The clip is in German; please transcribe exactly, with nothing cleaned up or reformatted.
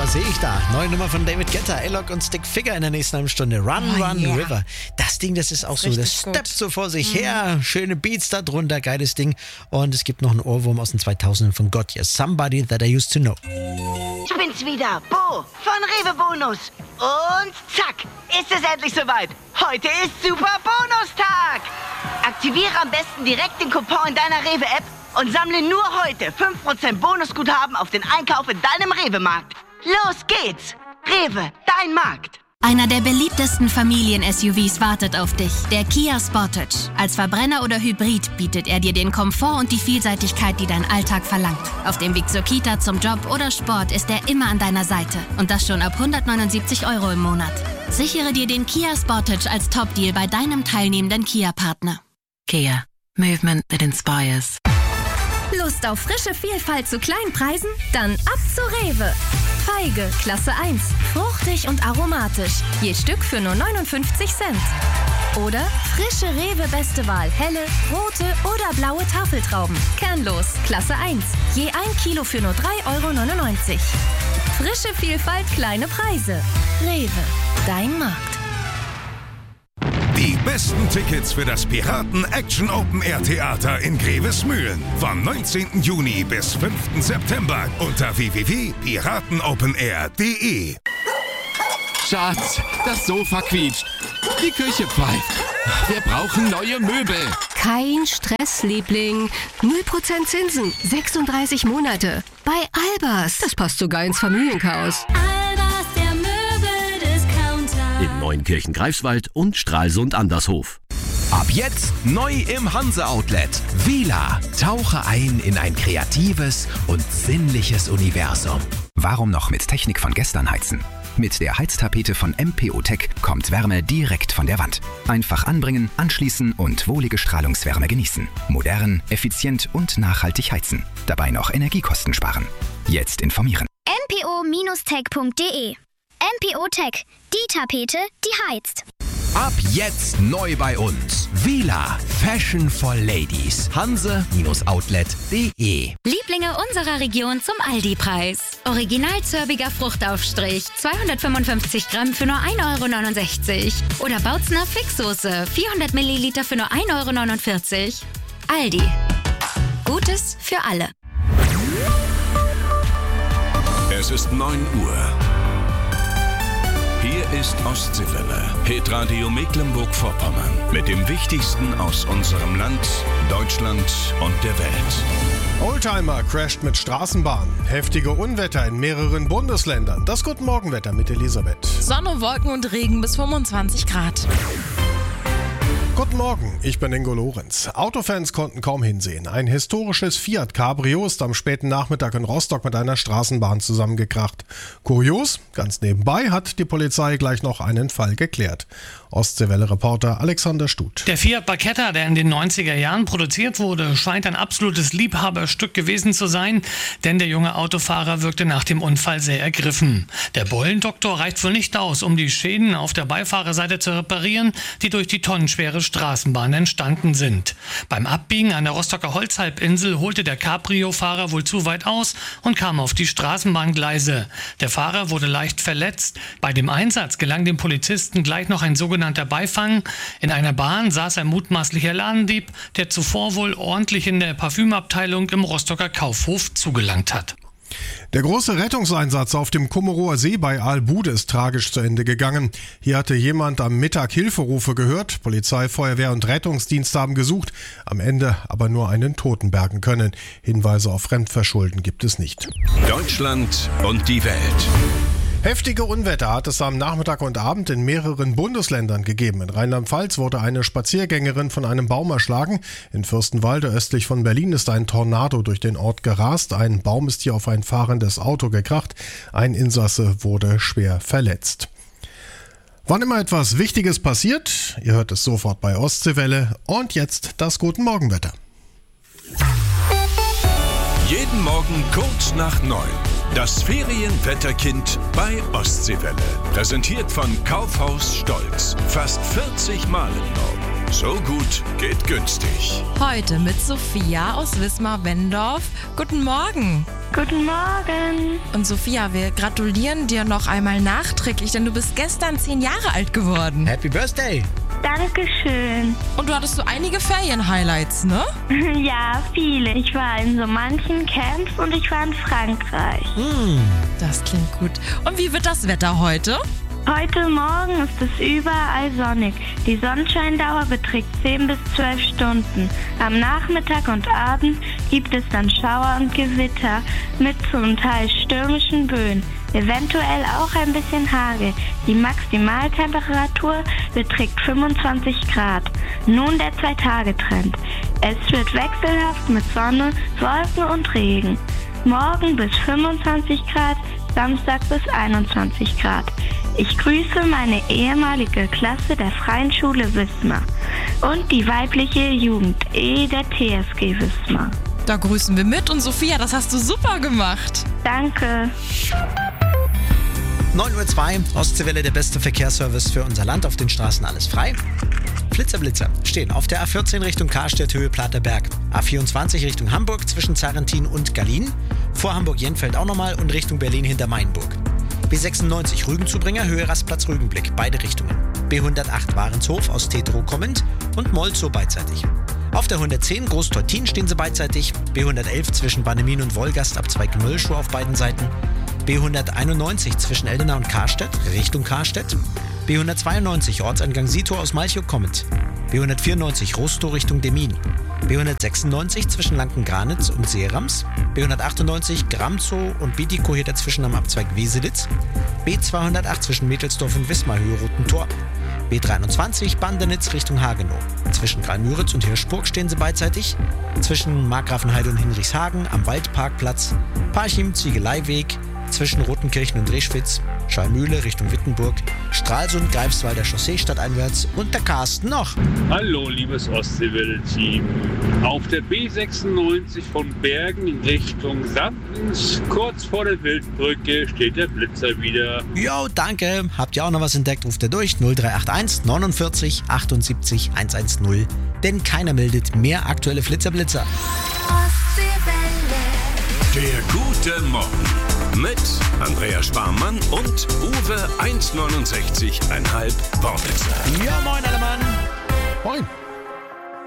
sehe ich da. Neue Nummer von David Guetta, A-Lock und Stick Figure in der nächsten halben Stunde. Run, Oh, Run, yeah. River. Das Ding, das ist auch so, das Richtig steppt gut. so vor sich her. Schöne Beats da drunter, geiles Ding. Und es gibt noch einen Ohrwurm aus den zweitausenden von Gotye. Somebody That I Used to Know. Ich bin's wieder, Bo von Rewe Bonus. Und zack, ist es endlich soweit. Heute ist Super Bonustag. Aktiviere am besten direkt den Coupon in deiner Rewe-App und sammle nur heute fünf Prozent Bonusguthaben auf den Einkauf in deinem Rewe-Markt. Los geht's. Rewe, dein Markt. Einer der beliebtesten Familien-S U Vs wartet auf dich, der Kia Sportage. Als Verbrenner oder Hybrid bietet er dir den Komfort und die Vielseitigkeit, die dein Alltag verlangt. Auf dem Weg zur Kita, zum Job oder Sport ist er immer an deiner Seite. Und das schon ab hundertneunundsiebzig Euro im Monat. Sichere dir den Kia Sportage als Top-Deal bei deinem teilnehmenden Kia-Partner. Kia. Movement that inspires. Lust auf frische Vielfalt zu kleinen Preisen? Dann ab zu Rewe. Feige, Klasse eins. Fruchtig und aromatisch. Je Stück für nur neunundfünfzig Cent. Oder frische Rewe Beste Wahl. Helle, rote oder blaue Tafeltrauben. Kernlos, Klasse eins. Je ein Kilo für nur drei Euro neunundneunzig. Frische Vielfalt, kleine Preise. Rewe, dein Markt. Die besten Tickets für das Piraten Action Open Air Theater in Grevesmühlen vom neunzehnten Juni bis fünften September unter w w w punkt piratenopenair punkt de. Schatz, das Sofa quietscht. Die Küche pfeift. Wir brauchen neue Möbel. Kein Stress, Liebling. null Prozent Zinsen, sechsunddreißig Monate. Bei Albers. Das passt sogar ins Familienchaos. Albers, der Möbeldiscounter. In Neunkirchen Greifswald und Stralsund Andershof. Ab jetzt neu im Hanse-Outlet. Vila. Tauche ein in ein kreatives und sinnliches Universum. Warum noch mit Technik von gestern heizen? Mit der Heiztapete von M P O Tech kommt Wärme direkt von der Wand. Einfach anbringen, anschließen und wohlige Strahlungswärme genießen. Modern, effizient und nachhaltig heizen. Dabei noch Energiekosten sparen. Jetzt informieren. m p o Bindestrich tech punkt de. M P O Tech. Die Tapete, die heizt. Ab jetzt neu bei uns. Vila. Fashion for Ladies. Hanse-Outlet punkt de. Lieblinge unserer Region zum Aldi-Preis. Original-zörbiger Fruchtaufstrich, zweihundertfünfundfünfzig Gramm für nur ein Euro neunundsechzig. Oder Bautzner Fixsoße, vierhundert Milliliter für nur ein Euro neunundvierzig. Aldi. Gutes für alle. Es ist neun Uhr. Hier ist Ostseewelle, Hitradio Mecklenburg-Vorpommern. Mit dem Wichtigsten aus unserem Land, Deutschland und der Welt. Oldtimer crasht mit Straßenbahn. Heftige Unwetter in mehreren Bundesländern. Das Guten Morgenwetter mit Elisabeth. Sonne, Wolken und Regen bis fünfundzwanzig Grad. Guten Morgen, ich bin Ingo Lorenz. Autofans konnten kaum hinsehen. Ein historisches Fiat Cabrio ist am späten Nachmittag in Rostock mit einer Straßenbahn zusammengekracht. Kurios, ganz nebenbei hat die Polizei gleich noch einen Fall geklärt. Ostseewelle-Reporter Alexander Stut. Der Fiat Barchetta, der in den neunziger Jahren produziert wurde, scheint ein absolutes Liebhaberstück gewesen zu sein, denn der junge Autofahrer wirkte nach dem Unfall sehr ergriffen. Der Beulendoktor reicht wohl nicht aus, um die Schäden auf der Beifahrerseite zu reparieren, die durch die tonnenschwere Straßenbahn entstanden sind. Beim Abbiegen an der Rostocker Holzhalbinsel holte der Cabrio-Fahrer wohl zu weit aus und kam auf die Straßenbahngleise. Der Fahrer wurde leicht verletzt. Bei dem Einsatz gelang dem Polizisten gleich noch ein sogenannter Beifang. In einer Bahn saß ein mutmaßlicher Ladendieb, der zuvor wohl ordentlich in der Parfümabteilung im Rostocker Kaufhof zugelangt hat. Der große Rettungseinsatz auf dem Kummerower See bei Aalbude ist tragisch zu Ende gegangen. Hier hatte jemand am Mittag Hilferufe gehört. Polizei, Feuerwehr und Rettungsdienst haben gesucht, am Ende aber nur einen Toten bergen können. Hinweise auf Fremdverschulden gibt es nicht. Deutschland und die Welt. Heftige Unwetter hat es am Nachmittag und Abend in mehreren Bundesländern gegeben. In Rheinland-Pfalz wurde eine Spaziergängerin von einem Baum erschlagen. In Fürstenwalde östlich von Berlin ist ein Tornado durch den Ort gerast. Ein Baum ist hier auf ein fahrendes Auto gekracht. Ein Insasse wurde schwer verletzt. Wann immer etwas Wichtiges passiert, ihr hört es sofort bei Ostseewelle. Und jetzt das Guten Morgenwetter. Jeden Morgen kurz nach neun. Das Ferienwetterkind bei Ostseewelle. Präsentiert von Kaufhaus Stolz. Fast vierzig Mal im Norden. So gut geht günstig. Heute mit Sophia aus Wismar-Wendorf. Guten Morgen. Guten Morgen. Und Sophia, wir gratulieren dir noch einmal nachträglich, denn du bist gestern zehn Jahre alt geworden. Happy Birthday! Dankeschön. Und du hattest so einige Ferien-Highlights, ne? Ja, viele. Ich war in so manchen Camps und ich war in Frankreich. Mm, das klingt gut. Und wie wird das Wetter heute? Heute Morgen ist es überall sonnig. Die Sonnenscheindauer beträgt zehn bis zwölf Stunden. Am Nachmittag und Abend gibt es dann Schauer und Gewitter mit zum Teil stürmischen Böen. Eventuell auch ein bisschen Hagel. Die Maximaltemperatur beträgt fünfundzwanzig Grad. Nun der Zwei-Tage-Trend. Es wird wechselhaft mit Sonne, Wolken und Regen. Morgen bis fünfundzwanzig Grad, Samstag bis einundzwanzig Grad. Ich grüße meine ehemalige Klasse der Freien Schule Wismar und die weibliche Jugend E der T S G Wismar. Da grüßen wir mit und Sophia, das hast du super gemacht. Danke. neun Uhr zwei, Ostseewelle, der beste Verkehrsservice für unser Land. Auf den Straßen alles frei. Flitzer-Blitzer stehen auf der A vierzehn Richtung Karstedt, Höhe Platerberg. A vierundzwanzig Richtung Hamburg zwischen Zarentin und Gallien. Vor Hamburg-Jenfeld auch nochmal und Richtung Berlin hinter Mainburg. B sechsundneunzig Rügenzubringer, Höhe Rastplatz Rügenblick, beide Richtungen. B hundertacht Warenshof aus Tetro kommend und Molzow beidseitig. Auf der hundertzehn Groß-Teutin stehen sie beidseitig. B hundertelf zwischen Bannemin und Wolgast ab Zweig-Mölschau auf beiden Seiten. B hunderteinundneunzig zwischen Eldena und Karstedt, Richtung Karstedt. B hundertzweiundneunzig Ortseingang Sito aus Malchow kommend. B hundertvierundneunzig Rostow Richtung Demmin. B hundertsechsundneunzig zwischen Lanken-Granitz und Seerams. B hundertachtundneunzig Gramzow und Bietigkow hier dazwischen am Abzweig Weselitz. B zweihundertacht zwischen Mittelsdorf und Wismar, Höhe Rotentor. B dreiundzwanzig Bandenitz Richtung Hagenow. Zwischen Graal-Müritz und Hirschburg stehen sie beidseitig. Zwischen Markgrafenheide und Hinrichshagen am Waldparkplatz. Parchim Ziegeleiweg. Zwischen Rotenkirchen und Reschwitz. Schallmühle Richtung Wittenburg. Stralsund, Greifswalder Chaussee stadteinwärts. Und der Carsten noch. Hallo, liebes Ostseewelle-Team. Auf der B sechsundneunzig von Bergen in Richtung Sandens, kurz vor der Wildbrücke, steht der Blitzer wieder. Jo, danke. Habt ihr auch noch was entdeckt? Ruft ihr durch null drei acht eins neunundvierzig achtundsiebzig hundertzehn. Denn keiner meldet mehr aktuelle Flitzer-Blitzer. Der gute Morgen mit Andrea Sparmann und Uwe eins neunundsechzig Komma fünf Wortwitzer. Ja, moin alle Mann. Moin.